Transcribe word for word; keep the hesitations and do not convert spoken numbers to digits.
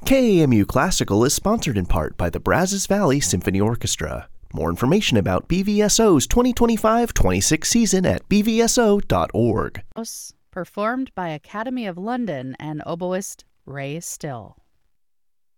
K A M U Classical is sponsored in part by the Brazos Valley Symphony Orchestra. More information about B V S O's twenty twenty-five twenty-six season at b v s o dot org. Performed by Academy of London and oboist Ray Still.